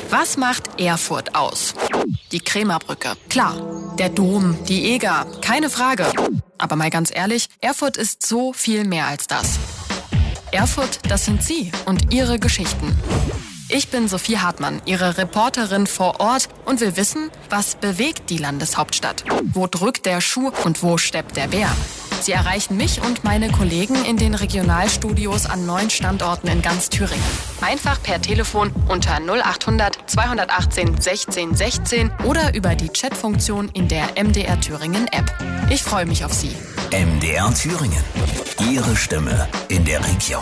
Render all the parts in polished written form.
Was macht Erfurt aus? Die Krämerbrücke, klar. Der Dom, die Eger, keine Frage. Aber mal ganz ehrlich, Erfurt ist so viel mehr als das. Erfurt, das sind Sie und Ihre Geschichten. Ich bin Sophie Hartmann, Ihre Reporterin vor Ort und will wissen, was bewegt die Landeshauptstadt? Wo drückt der Schuh und wo steppt der Bär? Sie erreichen mich und meine Kollegen in den Regionalstudios an 9 Standorten in ganz Thüringen. Einfach per Telefon unter 0800 218 16 16 oder über die Chatfunktion in der MDR Thüringen App. Ich freue mich auf Sie. MDR Thüringen. Ihre Stimme in der Region.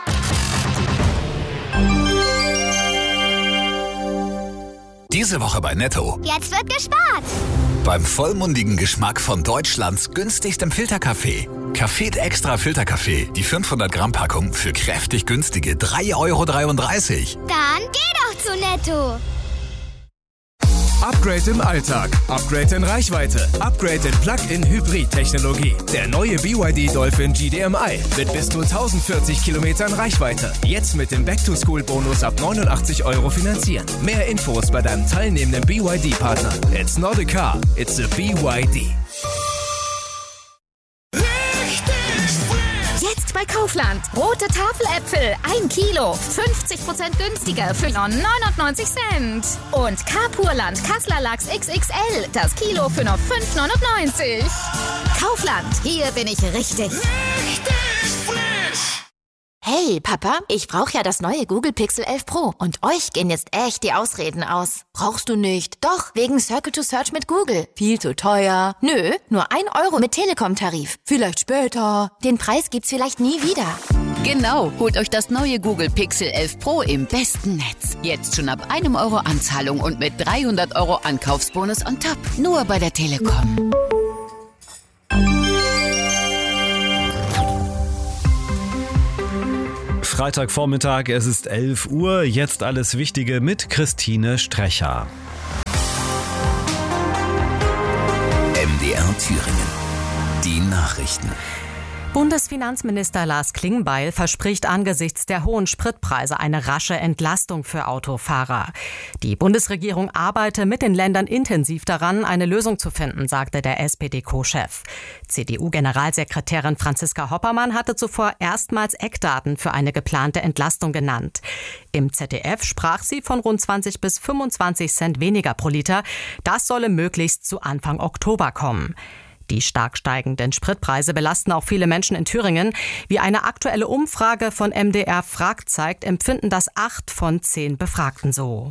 Diese Woche bei Netto. Jetzt wird gespart. Beim vollmundigen Geschmack von Deutschlands günstigstem Filterkaffee. Café Extra Filterkaffee. Die 500 Gramm Packung für kräftig günstige 3,33 €. Dann geh doch zu Netto. Upgrade im Alltag, Upgrade in Reichweite, Upgrade in Plug-in-Hybrid-Technologie. Der neue BYD Dolphin GDMI mit bis zu 1040 Kilometern Reichweite. Jetzt mit dem Back-to-School-Bonus ab 89 € finanzieren. Mehr Infos bei deinem teilnehmenden BYD-Partner. It's not a car, it's a BYD. Jetzt bei Kaufland. Rote Tafeläpfel, 1 Kilo. 50% günstiger für nur 99 Cent. Und Carpurland Kassler Lachs XXL. Das Kilo für nur 5,99 €. Kaufland, hier bin ich richtig. Hey, Papa, ich brauche ja das neue Google Pixel 11 Pro und euch gehen jetzt echt die Ausreden aus. Brauchst du nicht? Doch, wegen Circle to Search mit Google. Viel zu teuer. Nö, nur 1 € mit Telekom-Tarif. Vielleicht später. Den Preis gibt's vielleicht nie wieder. Genau, holt euch das neue Google Pixel 11 Pro im besten Netz. Jetzt schon ab 1 € Anzahlung und mit 300 € Ankaufsbonus on top. Nur bei der Telekom. Freitagvormittag, es ist 11 Uhr, jetzt alles Wichtige mit Christine Strecher. MDR Thüringen. Die Nachrichten. Bundesfinanzminister Lars Klingbeil verspricht angesichts der hohen Spritpreise eine rasche Entlastung für Autofahrer. Die Bundesregierung arbeite mit den Ländern intensiv daran, eine Lösung zu finden, sagte der SPD-Co-Chef. CDU-Generalsekretärin Franziska Hoppermann hatte zuvor erstmals Eckdaten für eine geplante Entlastung genannt. Im ZDF sprach sie von rund 20 bis 25 Cent weniger pro Liter. Das solle möglichst zu Anfang Oktober kommen. Die stark steigenden Spritpreise belasten auch viele Menschen in Thüringen. Wie eine aktuelle Umfrage von MDR Fragt zeigt, empfinden das 8 von 10 Befragten so.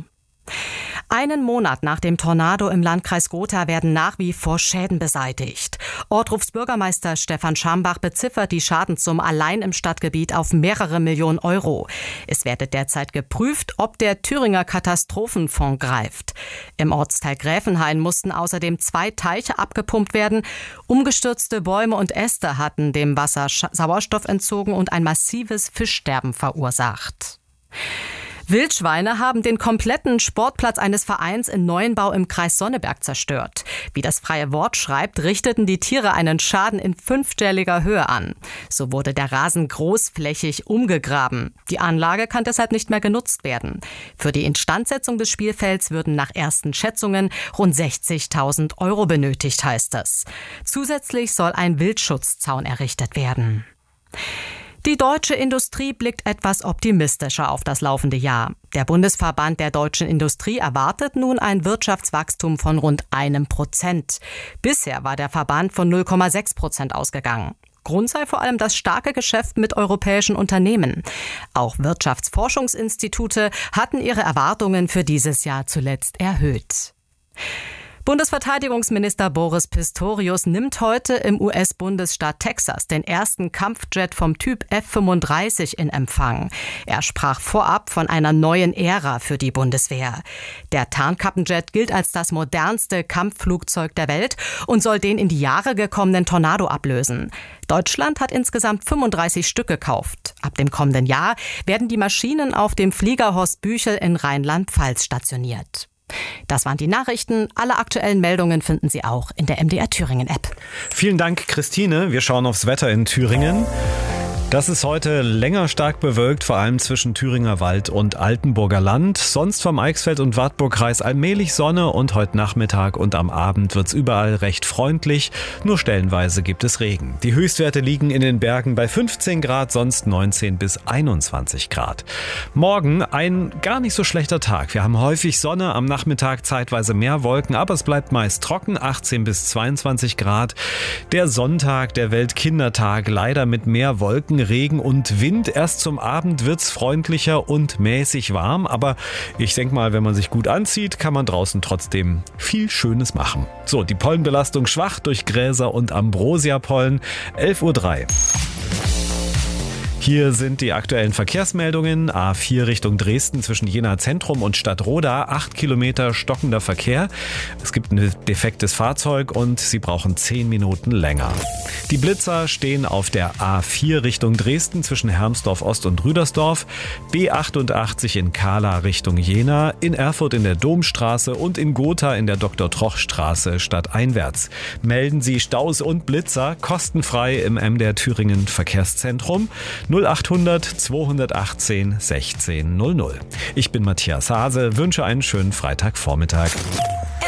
Einen Monat nach dem Tornado im Landkreis Gotha werden nach wie vor Schäden beseitigt. Ohrdrufs Bürgermeister Stefan Schambach beziffert die Schadenssumme allein im Stadtgebiet auf mehrere Millionen €. Es werde derzeit geprüft, ob der Thüringer Katastrophenfonds greift. Im Ortsteil Gräfenhain mussten außerdem 2 Teiche abgepumpt werden. Umgestürzte Bäume und Äste hatten dem Wasser Sauerstoff entzogen und ein massives Fischsterben verursacht. Wildschweine haben den kompletten Sportplatz eines Vereins in Neuenbau im Kreis Sonneberg zerstört. Wie das Freie Wort schreibt, richteten die Tiere einen Schaden in 5-stelliger Höhe an. So wurde der Rasen großflächig umgegraben. Die Anlage kann deshalb nicht mehr genutzt werden. Für die Instandsetzung des Spielfelds würden nach ersten Schätzungen rund 60.000 € benötigt, heißt es. Zusätzlich soll ein Wildschutzzaun errichtet werden. Die deutsche Industrie blickt etwas optimistischer auf das laufende Jahr. Der Bundesverband der deutschen Industrie erwartet nun ein Wirtschaftswachstum von rund 1%. Bisher war der Verband von 0,6% ausgegangen. Grund sei vor allem das starke Geschäft mit europäischen Unternehmen. Auch Wirtschaftsforschungsinstitute hatten ihre Erwartungen für dieses Jahr zuletzt erhöht. Bundesverteidigungsminister Boris Pistorius nimmt heute im US-Bundesstaat Texas den ersten Kampfjet vom Typ F-35 in Empfang. Er sprach vorab von einer neuen Ära für die Bundeswehr. Der Tarnkappenjet gilt als das modernste Kampfflugzeug der Welt und soll den in die Jahre gekommenen Tornado ablösen. Deutschland hat insgesamt 35 Stück gekauft. Ab dem kommenden Jahr werden die Maschinen auf dem Flieger Horst Büchel in Rheinland-Pfalz stationiert. Das waren die Nachrichten. Alle aktuellen Meldungen finden Sie auch in der MDR Thüringen App. Vielen Dank, Christine. Wir schauen aufs Wetter in Thüringen. Das ist heute länger stark bewölkt, vor allem zwischen Thüringer Wald und Altenburger Land. Sonst vom Eichsfeld- und Wartburgkreis allmählich Sonne und heute Nachmittag und am Abend wird's überall recht freundlich. Nur stellenweise gibt es Regen. Die Höchstwerte liegen in den Bergen bei 15 Grad, sonst 19 bis 21 Grad. Morgen ein gar nicht so schlechter Tag. Wir haben häufig Sonne, am Nachmittag zeitweise mehr Wolken, aber es bleibt meist trocken, 18 bis 22 Grad. Der Sonntag, der Weltkindertag, leider mit mehr Wolken, Regen und Wind. Erst zum Abend wird's freundlicher und mäßig warm, aber ich denke mal, wenn man sich gut anzieht, kann man draußen trotzdem viel Schönes machen. So, die Pollenbelastung schwach durch Gräser und Ambrosiapollen, 11:03 Uhr. Hier sind die aktuellen Verkehrsmeldungen. A4 Richtung Dresden zwischen Jena Zentrum und Stadtroda. 8 Kilometer stockender Verkehr. Es gibt ein defektes Fahrzeug und Sie brauchen 10 Minuten länger. Die Blitzer stehen auf der A4 Richtung Dresden zwischen Hermsdorf Ost und Rüdersdorf. B88 in Kahla Richtung Jena. In Erfurt in der Domstraße und in Gotha in der Dr.-Troch-Straße stadteinwärts. Melden Sie Staus und Blitzer kostenfrei im MDR Thüringen Verkehrszentrum. 0800 218 1600. Ich bin Matthias Hase, wünsche einen schönen Freitagvormittag.